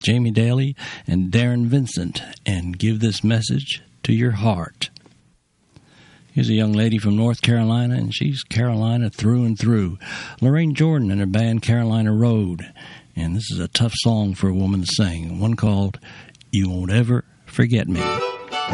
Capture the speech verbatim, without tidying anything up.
Jamie Daly and Darren Vincent, and give this message to your heart. Here's a young lady from North Carolina, and she's Carolina through and through. Lorraine Jordan and her band Carolina Road. And this is a tough song for a woman to sing, one called You Won't Ever Forget Me.